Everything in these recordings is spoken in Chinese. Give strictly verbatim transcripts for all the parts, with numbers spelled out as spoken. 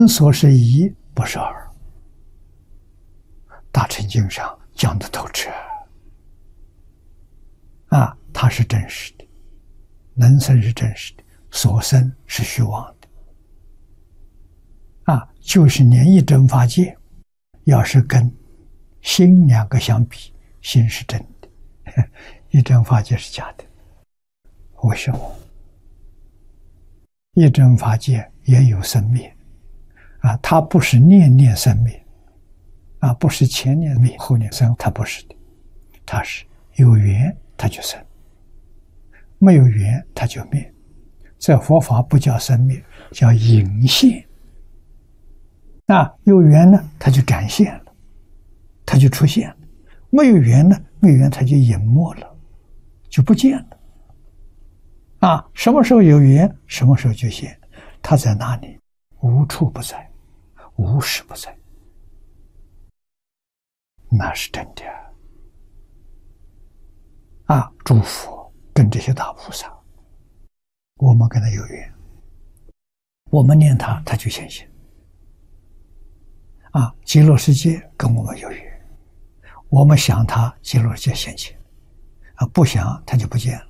所是一，不是二。大乘经上讲的透彻啊，它是真实的，能生是真实的，所生是虚妄的啊。就是连一真法界，要是跟心两个相比，心是真的，一真法界是假的。为什么？一真法界也有生灭啊，它不是念念生灭啊，不是前念灭后念生，它不是的，它是有缘它就生，没有缘它就灭。这佛法不叫生灭，叫隐现。啊，有缘呢，它就展现了，它就出现了；没有缘呢，没有缘它就隐没了，就不见了。啊，什么时候有缘，什么时候就现。它在哪里？无处不在，无时不在。那是真的啊！诸佛跟这些大菩萨，我们跟他有缘，我们念他，他就现现。啊，极乐世界跟我们有缘，我们想他，极乐世界现现；啊，不想他就不见了。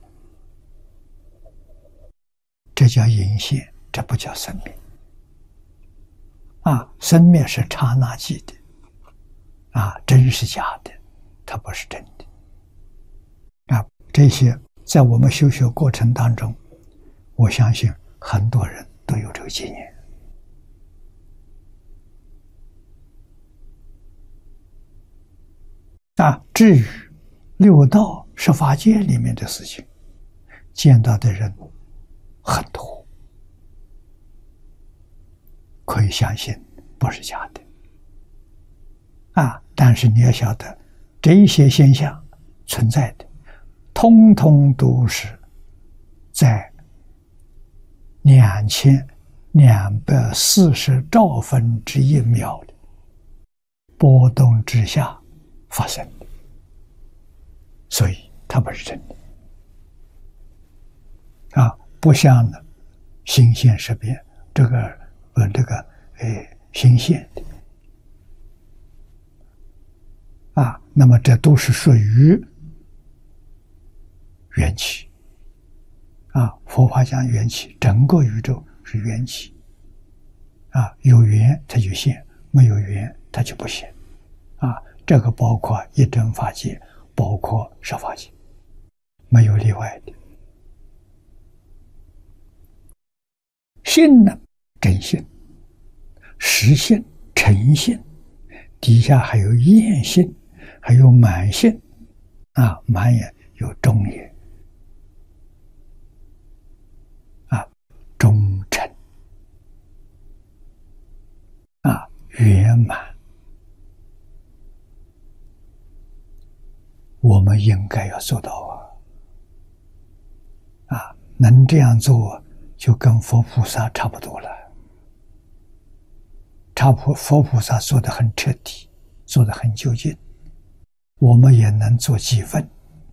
这叫隐现，这不叫生灭。啊，生灭是刹那即的。啊，真是假的，它不是真的。啊，这些在我们修学过程当中，我相信很多人都有这个经验。啊，至于六道十法界里面的事情，见到的人很多，可以相信不是假的。啊！但是你要晓得，这一些现象存在的，通通都是在两千两百四十兆分之一秒的波动之下发生的，所以它不是真的。啊，不像呢，心现识别这个呃这个呃心现的。啊，那么这都是属于缘起啊。佛法讲缘起，整个宇宙是缘起啊，有缘它就现，没有缘它就不现啊。这个包括一真法界，包括十法界，没有例外的。性呢，真性、实性、诚性，底下还有厌性。还有满性啊，满也有中也啊，忠诚啊，圆满。我们应该要做到啊！啊，能这样做，就跟佛菩萨差不多了。差不佛菩萨做得很彻底，做得很究竟。我们也能做几分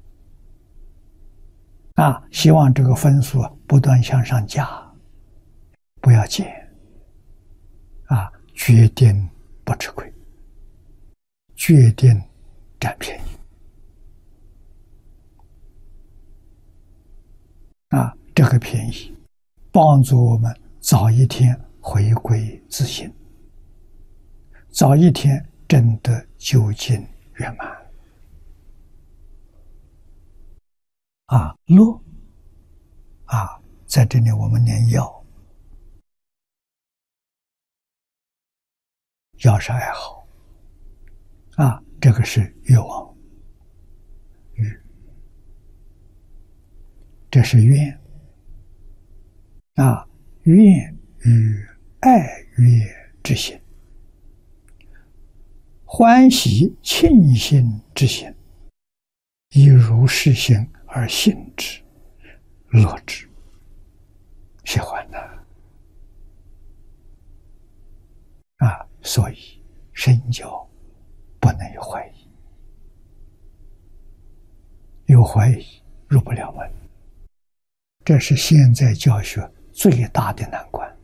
啊！希望这个分数不断向上加，不要减啊！决定不吃亏，决定占便宜啊！这个便宜帮助我们早一天回归自信，早一天证得究竟圆满。啊，乐啊，在这里我们念药，药是爱好啊，这个是欲望，欲，这是愿啊，愿与爱乐之心，欢喜庆幸之心，以如是心而信之，乐之，喜欢的啊！所以身教不能有怀疑，有怀疑入不了门，这是现在教学最大的难关。